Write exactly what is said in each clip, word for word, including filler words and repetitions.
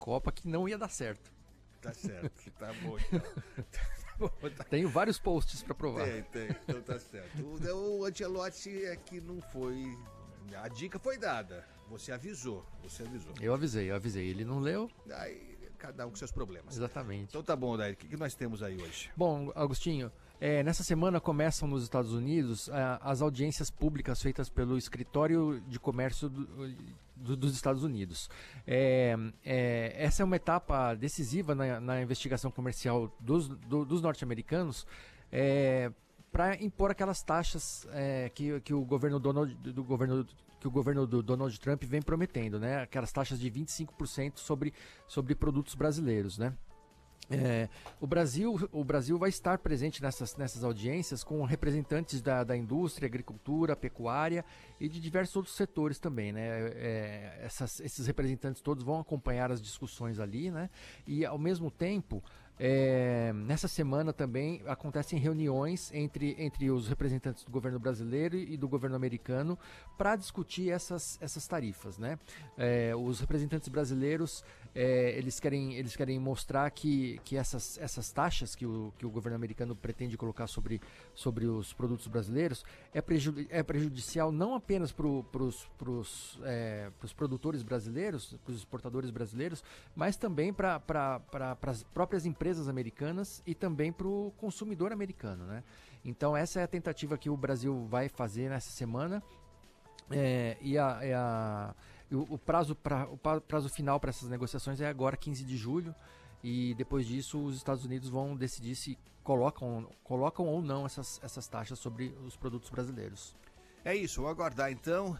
Copa que não ia dar certo. Tá certo, tá bom então. Tá bom, tá... Tenho vários posts para provar. Tem, tem, então tá certo. O, o Ancelotti é que não foi... A dica foi dada, você avisou, você avisou. Eu avisei, eu avisei. Ele não leu? Aí, cada um com seus problemas. Exatamente. Então tá bom, Daí, o que, que nós temos aí hoje? Bom, Agostinho, é, nessa semana começam nos Estados Unidos a, as audiências públicas feitas pelo Escritório de Comércio do, do, dos Estados Unidos. É, é, essa é uma etapa decisiva na, na investigação comercial dos, do, dos norte-americanos, é, para impor aquelas taxas é, que, que o governo Donald, do governo que o governo do Donald Trump vem prometendo, né? Aquelas taxas de vinte e cinco por cento sobre, sobre produtos brasileiros, né? É, o, Brasil, o Brasil vai estar presente nessas, nessas audiências com representantes da, da indústria, agricultura, pecuária e de diversos outros setores também, né? É, essas, esses representantes todos vão acompanhar as discussões ali, né? E ao mesmo tempo, é, nessa semana também acontecem reuniões entre, entre os representantes do governo brasileiro e do governo americano para discutir essas, essas tarifas, né? É, os representantes brasileiros é, eles, querem, eles querem mostrar que, que essas, essas taxas que o, que o governo americano pretende colocar sobre, sobre os produtos brasileiros é, preju, é prejudicial não apenas para os é, produtores brasileiros, para os exportadores brasileiros, mas também para pra, as próprias empresas americanas e também para o consumidor americano, né? Então essa é a tentativa que o Brasil vai fazer nessa semana. É, e a, é a, o, o, prazo pra, o prazo final para essas negociações é agora, quinze de julho, e depois disso os Estados Unidos vão decidir se colocam, colocam ou não essas, essas taxas sobre os produtos brasileiros. É isso, vou aguardar então.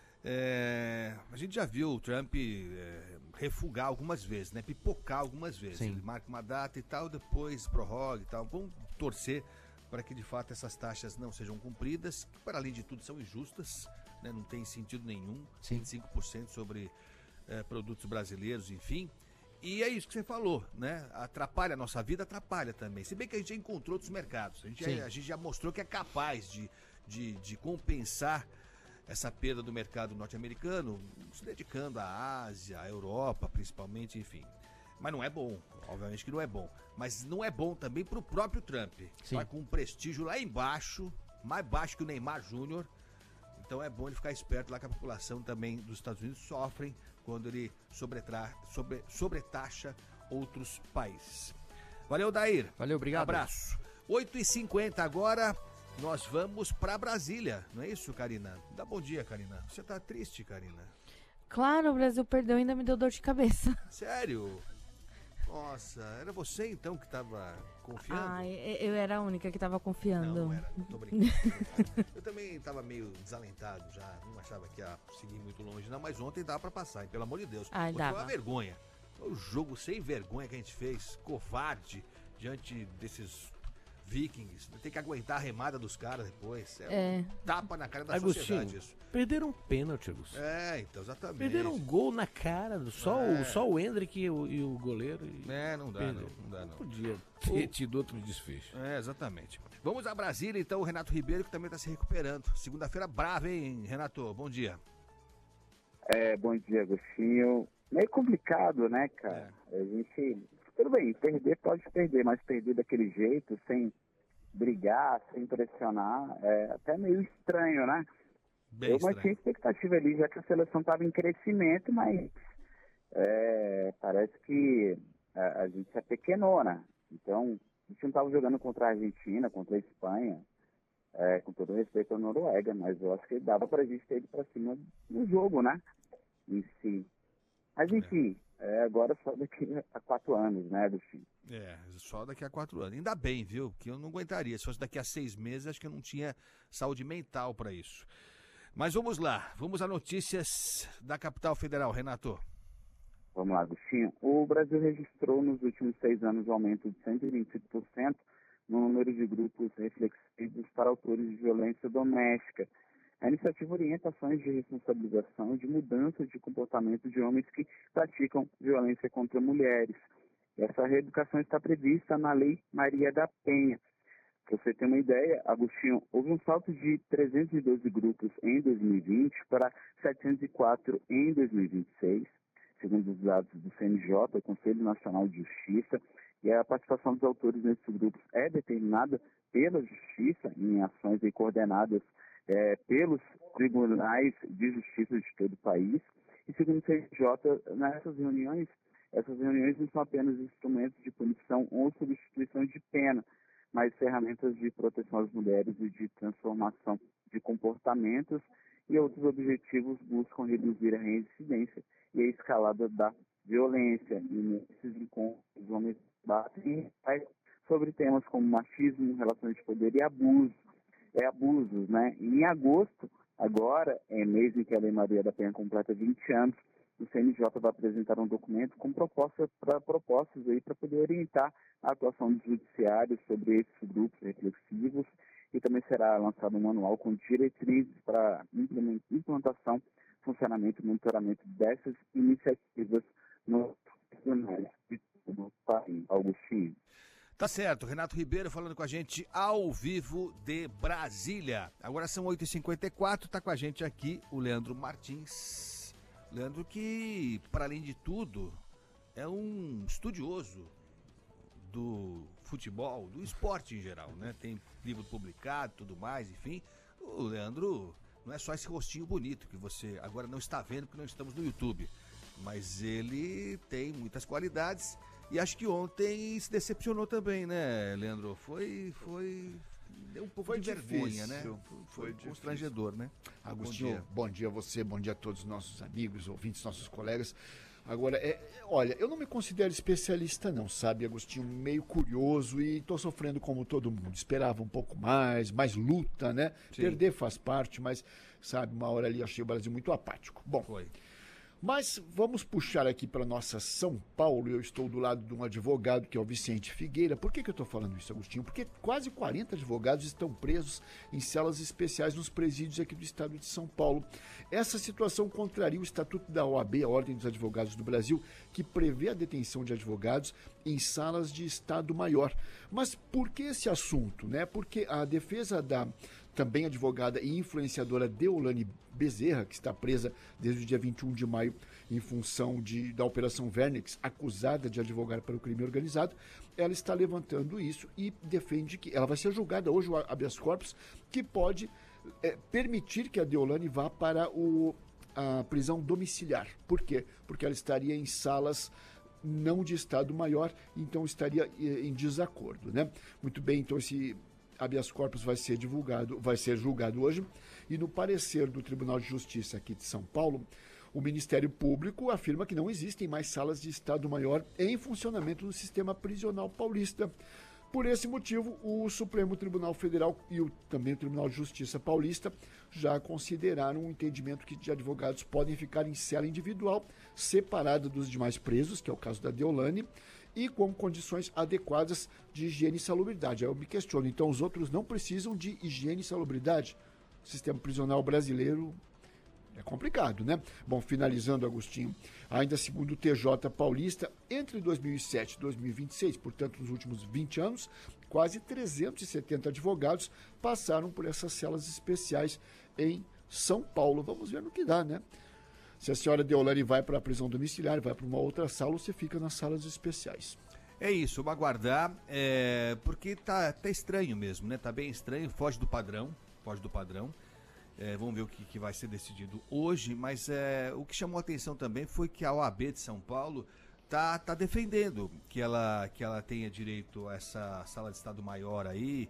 É, a gente já viu o Trump é, refugar algumas vezes, né? Pipocar algumas vezes. Sim. Ele marca uma data e tal, depois prorroga e tal. Vamos torcer para que de fato essas taxas não sejam cumpridas, que para além de tudo são injustas, né? Não tem sentido nenhum, Sim. vinte e cinco por cento sobre é, produtos brasileiros, enfim. E é isso que você falou, né? Atrapalha a nossa vida, atrapalha também. Se bem que a gente já encontrou outros mercados, a gente, já, a gente já mostrou que é capaz de, de, de compensar essa perda do mercado norte-americano, se dedicando à Ásia, à Europa, principalmente, enfim. Mas não é bom, obviamente que não é bom. Mas não é bom também para o próprio Trump. Sim. Vai com um prestígio lá embaixo, mais baixo que o Neymar Júnior. Então é bom ele ficar esperto lá que a população também dos Estados Unidos sofrem quando ele sobretra, sobre, sobretaxa outros países. Valeu, Dair. Valeu, obrigado. Abraço. oito e cinquenta agora. Nós vamos para Brasília, não é isso, Karina? Dá bom dia, Karina. Você tá triste, Karina? Claro, o Brasil perdeu e ainda me deu dor de cabeça. Sério? Nossa, era você então que tava confiando? Ah, eu era a única que tava confiando. Não, não era, não tô brincando. Eu também tava meio desalentado já, não achava que ia seguir muito longe, não, mas ontem dava pra passar, hein? Pelo amor de Deus. Ah, Ontem dava. foi uma vergonha. Foi o jogo sem vergonha que a gente fez, covarde, diante desses Vikings, tem que aguentar a remada dos caras depois. É, É. um tapa na cara da Agostinho, sociedade isso. perderam um pênalti, Agostinho. É, então, exatamente. Perderam um gol na cara, só, É. o, só o Hendrick e o, e o goleiro. E É, não dá perderam. não, não dá não. Podia ter tido outro desfecho. É, exatamente. Vamos a Brasília, então, o Renato Ribeiro, que também está se recuperando. Segunda-feira brava, hein, Renato? Bom dia. É, bom dia, Agostinho. Meio complicado, né, cara? É. A gente... Tudo bem, perder pode perder, mas perder daquele jeito, sem brigar, sem pressionar, é até meio estranho, né? Bem Eu estranho. mantinha expectativa ali, já que a seleção estava em crescimento, mas é, parece que a, a gente se apequenou, né? Então, a gente não estava jogando contra a Argentina, contra a Espanha, é, com todo respeito à Noruega, mas eu acho que dava pra gente ter ido pra cima no jogo, né? Em si. Mas enfim, é, agora só daqui a quatro anos, né, do fim. É, só daqui a quatro anos. Ainda bem, viu? Que eu não aguentaria. Se fosse daqui a seis meses, acho que eu não tinha saúde mental para isso. Mas vamos lá. Vamos a notícias da capital federal, Renato. Vamos lá, Agostinho. O Brasil registrou nos últimos seis anos um aumento de cento e vinte e cinco por cento no número de grupos reflexivos para autores de violência doméstica. A iniciativa orienta ações de responsabilização e de mudança de comportamento de homens que praticam violência contra mulheres. Essa reeducação está prevista na Lei Maria da Penha. Para você ter uma ideia, Agostinho, houve um salto de trezentos e doze grupos em dois mil e vinte para setecentos e quatro em dois mil e vinte e seis. segundo os dados do C N J, o Conselho Nacional de Justiça, e a participação dos autores nesses grupos é determinada pela Justiça em ações aí coordenadas é, pelos tribunais de justiça de todo o país. E segundo o C N J, nessas reuniões, essas reuniões não são apenas instrumentos de punição ou substituição de pena, mas ferramentas de proteção às mulheres e de transformação de comportamentos, e outros objetivos buscam reduzir a reincidência e a escalada da violência. E nesses encontros, os homens batem sobre temas como machismo, relações de poder e abuso, é, abusos, né? E em agosto, agora, é mês em que a Lei Maria da Penha completa vinte anos, o C N J vai apresentar um documento com propostas para propostas aí para poder orientar a atuação dos judiciários sobre esses grupos reflexivos, e também será lançado um manual com diretrizes para implantação, funcionamento e monitoramento dessas iniciativas nos tribunais de todo o país. Augustinho. Tá certo, Renato Ribeiro falando com a gente ao vivo de Brasília. Agora são oito e cinquenta e quatro, tá com a gente aqui o Leandro Martins. Leandro que, para além de tudo, é um estudioso do futebol, do esporte em geral, né? Tem livro publicado, tudo mais, enfim. O Leandro não é só esse rostinho bonito que você agora não está vendo porque não estamos no YouTube, mas ele tem muitas qualidades e acho que ontem se decepcionou também, né, Leandro? Foi, foi, deu um pouco foi de difícil, vergonha, né? Foi, foi constrangedor, né? Agostinho, bom dia. bom dia a você, bom dia a todos os nossos amigos, ouvintes, nossos colegas. Agora, é, olha, eu não me considero especialista não, sabe, Agostinho? Meio curioso e tô sofrendo como todo mundo. Esperava um pouco mais, mais luta, né? Sim. Perder faz parte, mas, sabe, uma hora ali achei o Brasil muito apático. Bom, Foi. mas vamos puxar aqui para nossa São Paulo. Eu estou do lado de um advogado que é o Vicente Figueira. Por que, que eu estou falando isso, Agostinho? Porque quase quarenta advogados estão presos em celas especiais nos presídios aqui do estado de São Paulo. Essa situação contraria o Estatuto da O A B, a Ordem dos Advogados do Brasil, que prevê a detenção de advogados em salas de Estado Maior. Mas por que esse assunto, né? Porque a defesa da também advogada e influenciadora Deolane Bezerra, que está presa desde o dia vinte e um de maio em função de, da Operação Vernix, acusada de advogar para o crime organizado, ela está levantando isso e defende que ela vai ser julgada hoje, o habeas corpus, que pode é, permitir que a Deolane vá para o, a prisão domiciliar. Por quê? Porque ela estaria em salas não de Estado Maior, então estaria em desacordo, né? Muito bem, então esse habeas corpus vai ser divulgado, vai ser julgado hoje, e no parecer do Tribunal de Justiça aqui de São Paulo, o Ministério Público afirma que não existem mais salas de Estado Maior em funcionamento no sistema prisional paulista. Por esse motivo, o Supremo Tribunal Federal e o, também o Tribunal de Justiça paulista já consideraram um entendimento que de advogados podem ficar em cela individual, separada dos demais presos, que é o caso da Deolane, e com condições adequadas de higiene e salubridade. Aí eu me questiono, então os outros não precisam de higiene e salubridade? O sistema prisional brasileiro é complicado, né? Bom, finalizando, Agostinho, ainda segundo o T J paulista, entre dois mil e sete e dois mil e vinte e seis, portanto nos últimos vinte anos, quase trezentos e setenta advogados passaram por essas celas especiais em São Paulo. Vamos ver no que dá, né? Se a senhora Deolane vai para a prisão domiciliar, vai para uma outra sala, ou você fica nas salas especiais. É isso, vamos aguardar, é, porque tá, tá estranho mesmo, né? Tá bem estranho, foge do padrão, foge do padrão. É, vamos ver o que, que vai ser decidido hoje, mas é, o que chamou a atenção também foi que a O A B de São Paulo tá, tá defendendo que ela, que ela tenha direito a essa sala de Estado Maior aí,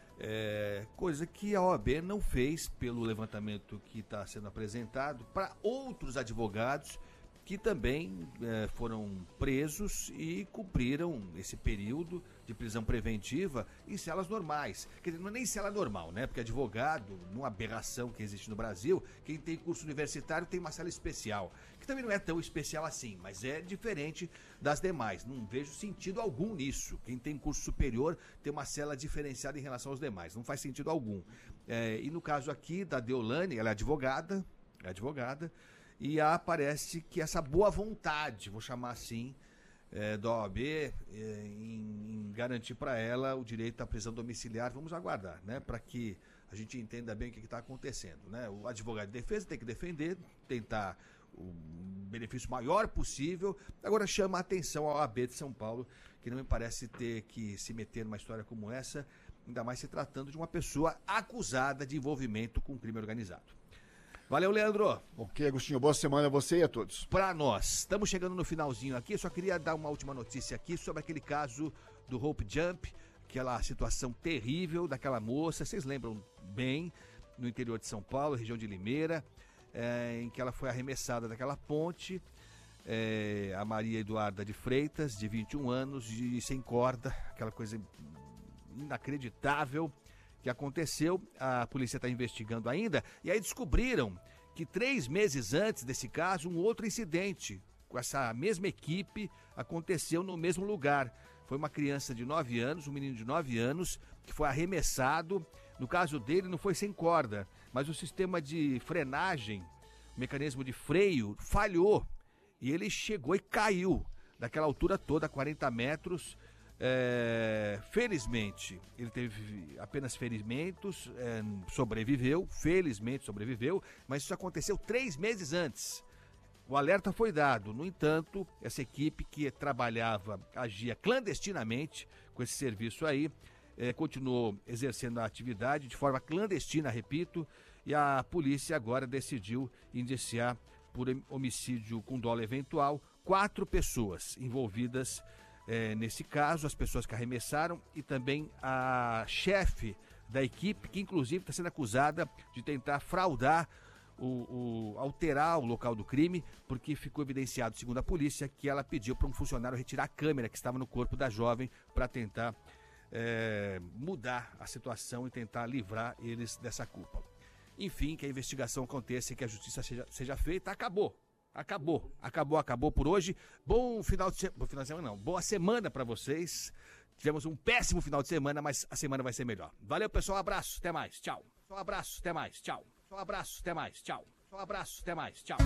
é, coisa que a O A B não fez pelo levantamento que está sendo apresentado para outros advogados que também é, foram presos e cumpriram esse período de prisão preventiva em celas normais. Quer dizer, não é nem cela normal, né? Porque advogado, numa aberração que existe no Brasil, quem tem curso universitário tem uma cela especial, que também não é tão especial assim, mas é diferente das demais. Não vejo sentido algum nisso. Quem tem curso superior tem uma cela diferenciada em relação aos demais. Não faz sentido algum. É, e no caso aqui da Deolane, ela é advogada, é advogada, e há, parece que essa boa vontade, vou chamar assim, é, da O A B é, em, em garantir para ela o direito à prisão domiciliar. Vamos aguardar, né, para que a gente entenda bem o que está acontecendo, né? O advogado de defesa tem que defender, tentar o benefício maior possível. Agora chama a atenção a O A B de São Paulo, que não me parece ter que se meter numa história como essa, ainda mais se tratando de uma pessoa acusada de envolvimento com crime organizado. Valeu, Leandro. Ok, Agostinho, boa semana a você e a todos. Para nós, estamos chegando no finalzinho aqui, eu só queria dar uma última notícia aqui sobre aquele caso do Hope Jump, aquela situação terrível daquela moça, vocês lembram bem, no interior de São Paulo, região de Limeira, é, em que ela foi arremessada daquela ponte, é, a Maria Eduarda de Freitas, de vinte e um anos, de, sem corda, aquela coisa inacreditável que aconteceu. A polícia está investigando ainda, e aí descobriram que três meses antes desse caso, um outro incidente com essa mesma equipe aconteceu no mesmo lugar. Foi uma criança de nove anos, um menino de nove anos, que foi arremessado. No caso dele, não foi sem corda, mas o sistema de frenagem, o mecanismo de freio, falhou. E ele chegou e caiu daquela altura toda, quarenta metros. É, felizmente, ele teve apenas ferimentos, é, sobreviveu, felizmente sobreviveu, mas isso aconteceu três meses antes. O alerta foi dado, no entanto, essa equipe que trabalhava, agia clandestinamente com esse serviço aí, é, continuou exercendo a atividade de forma clandestina, repito, e a polícia agora decidiu indiciar por homicídio com dolo eventual quatro pessoas envolvidas É, nesse caso, as pessoas que arremessaram e também a chefe da equipe, que inclusive está sendo acusada de tentar fraudar, o, o, alterar o local do crime, porque ficou evidenciado, segundo a polícia, que ela pediu para um funcionário retirar a câmera que estava no corpo da jovem para tentar é, mudar a situação e tentar livrar eles dessa culpa. Enfim, que a investigação aconteça e que a justiça seja, seja feita. Acabou. Acabou, acabou, acabou por hoje. Bom final de semana, final de semana não, boa semana pra vocês. Tivemos um péssimo final de semana, mas a semana vai ser melhor. Valeu, pessoal, um abraço, até mais, tchau. Um abraço, até mais, tchau. Um abraço, até mais, tchau. Um abraço, até mais, tchau.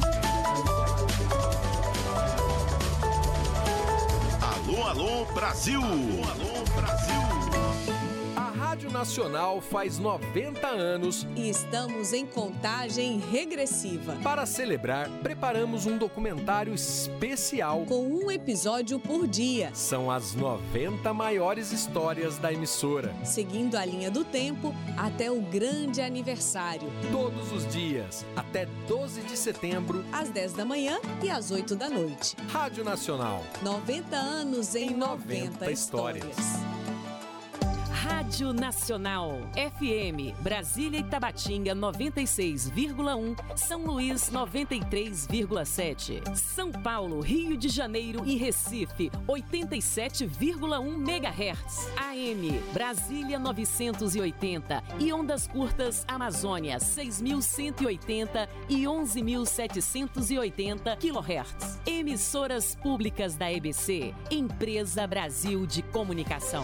Alô, alô, Brasil! Alô, alô, Brasil! A Rádio Nacional faz noventa anos e estamos em contagem regressiva. Para celebrar, preparamos um documentário especial com um episódio por dia. São as noventa maiores histórias da emissora, seguindo a linha do tempo até o grande aniversário. Todos os dias, até doze de setembro, às dez da manhã e às oito da noite. Rádio Nacional. noventa anos em, em noventa histórias. histórias. Rádio Nacional, F M, Brasília e Tabatinga noventa e seis vírgula um, São Luís noventa e três vírgula sete, São Paulo, Rio de Janeiro e Recife oitenta e sete vírgula um megahertz, A M, Brasília novecentos e oitenta e ondas curtas Amazônia seis mil cento e oitenta e onze mil setecentos e oitenta quilohertz. Emissoras públicas da E B C, Empresa Brasil de Comunicação.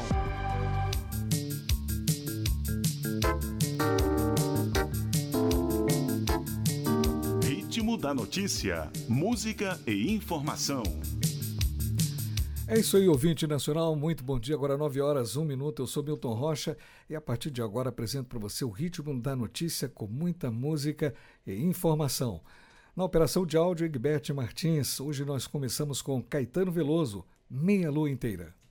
Ritmo da notícia, música e informação. É isso aí, ouvinte nacional, muito bom dia, agora nove horas, um minuto, eu sou Milton Rocha e a partir de agora apresento para você o Ritmo da Notícia com muita música e informação. Na operação de áudio, Egberto Martins, hoje nós começamos com Caetano Veloso, Meia Lua Inteira.